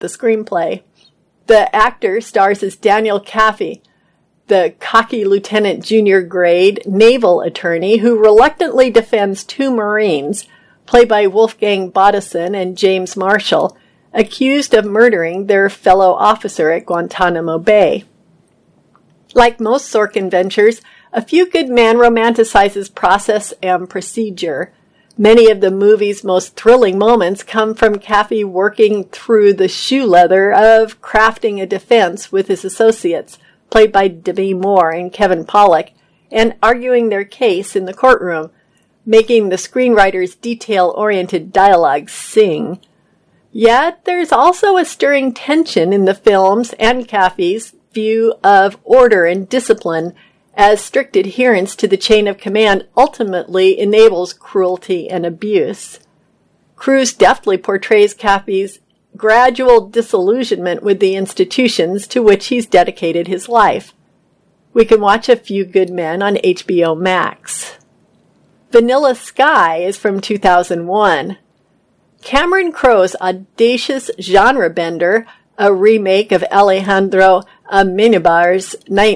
the screenplay. The actor stars as Daniel Kaffee, the cocky lieutenant junior grade naval attorney who reluctantly defends two Marines, played by Wolfgang Bodison and James Marshall, accused of murdering their fellow officer at Guantanamo Bay. Like most Sorkin ventures, A Few Good Men romanticizes process and procedure. Many of the movie's most thrilling moments come from Kaffee working through the shoe leather of crafting a defense with his associates, played by Demi Moore and Kevin Pollak, and arguing their case in the courtroom, making the screenwriter's detail-oriented dialogue sing. Yet there's also a stirring tension in the films and Kaffee's view of order and discipline, as strict adherence to the chain of command ultimately enables cruelty and abuse. Cruise deftly portrays Kaffee's gradual disillusionment with the institutions to which he's dedicated his life. We can watch A Few Good Men on HBO Max. Vanilla Sky is from 2001. Cameron Crowe's audacious genre bender, a remake of Alejandro Amenabar's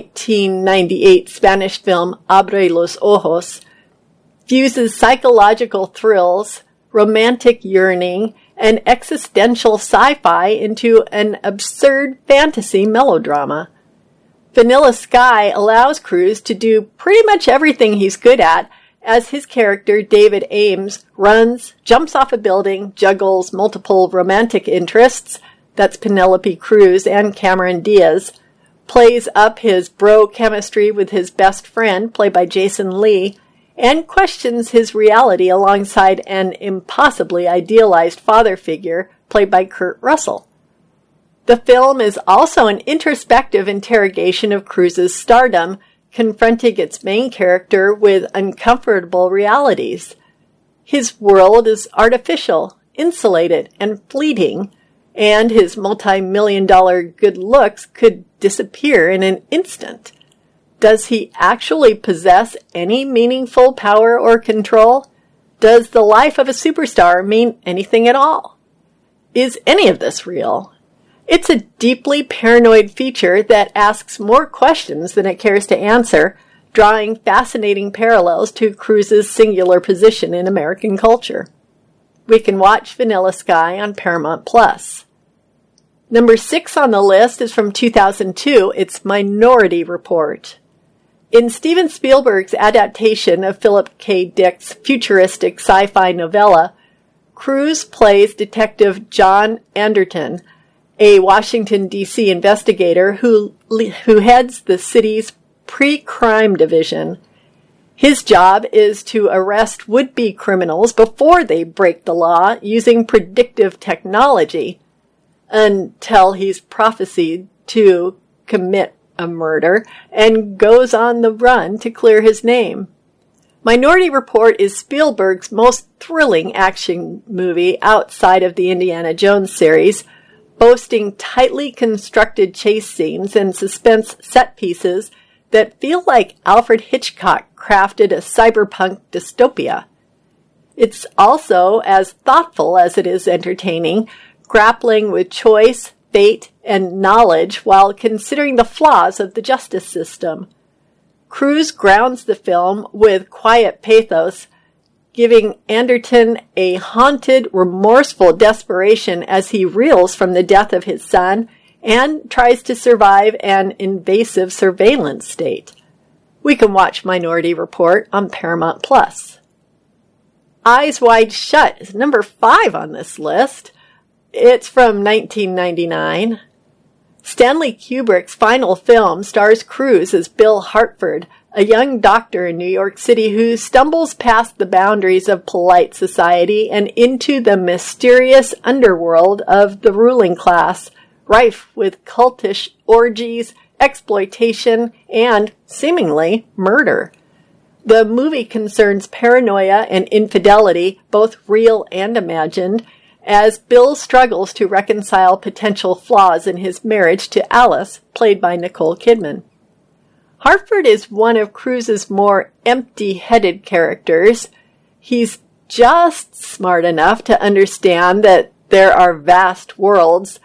1998 Spanish film Abre los Ojos, fuses psychological thrills, romantic yearning, and existential sci-fi into an absurd fantasy melodrama. Vanilla Sky allows Cruise to do pretty much everything he's good at, as his character, David Ames, runs, jumps off a building, juggles multiple romantic interests, that's Penelope Cruz and Cameron Diaz, plays up his bro chemistry with his best friend, played by Jason Lee, and questions his reality alongside an impossibly idealized father figure, played by Kurt Russell. The film is also an introspective interrogation of Cruise's stardom, confronting its main character with uncomfortable realities. His world is artificial, insulated, and fleeting, and his multi-million-dollar good looks could disappear in an instant. Does he actually possess any meaningful power or control? Does the life of a superstar mean anything at all? Is any of this real? It's a deeply paranoid feature that asks more questions than it cares to answer, drawing fascinating parallels to Cruise's singular position in American culture. We can watch Vanilla Sky on Paramount+. Number 6 on the list is from 2002. It's Minority Report. In Steven Spielberg's adaptation of Philip K. Dick's futuristic sci-fi novella, Cruise plays Detective John Anderton, a Washington, D.C. investigator who heads the city's pre-crime division. His job is to arrest would-be criminals before they break the law using predictive technology, until he's prophesied to commit a murder and goes on the run to clear his name. Minority Report is Spielberg's most thrilling action movie outside of the Indiana Jones series, boasting tightly constructed chase scenes and suspense set pieces that feel like Alfred Hitchcock crafted a cyberpunk dystopia. It's also as thoughtful as it is entertaining, grappling with choice, fate, and knowledge while considering the flaws of the justice system. Cruise grounds the film with quiet pathos, giving Anderton a haunted, remorseful desperation as he reels from the death of his son and tries to survive an invasive surveillance state. We can watch Minority Report on Paramount+. Eyes Wide Shut is number 5 on this list. It's from 1999. Stanley Kubrick's final film stars Cruise as Bill Hartford, a young doctor in New York City who stumbles past the boundaries of polite society and into the mysterious underworld of the ruling class, rife with cultish orgies, exploitation, and, seemingly, murder. The movie concerns paranoia and infidelity, both real and imagined, as Bill struggles to reconcile potential flaws in his marriage to Alice, played by Nicole Kidman. Hartford is one of Cruise's more empty-headed characters. He's just smart enough to understand that there are vast worlds,